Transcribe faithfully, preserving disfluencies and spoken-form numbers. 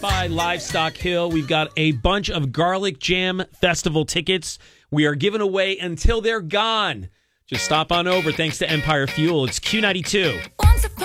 by Livestock Hill. We've got a bunch of Garlic Jam Festival tickets. We are giving away until they're gone. Just stop on over. Thanks to Empire Fuel. It's Q ninety-two.